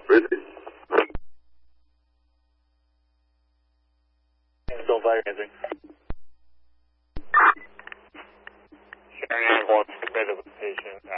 Brittany. Still fire answering. Sharing 9-1, submitted with patient.